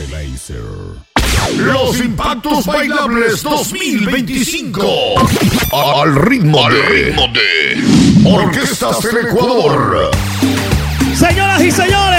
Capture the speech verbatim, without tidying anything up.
de Laser. Los Impactos Bailables dos mil veinticinco. Al ritmo Al de, ritmo de Orquestas del Ecuador. Señoras y señores,